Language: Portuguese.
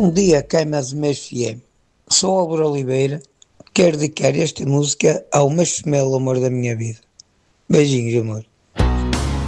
Bom dia, Camas FM. Sou Álvaro Oliveira. Quero dedicar esta música ao mais mel amor da minha vida. Beijinhos, amor.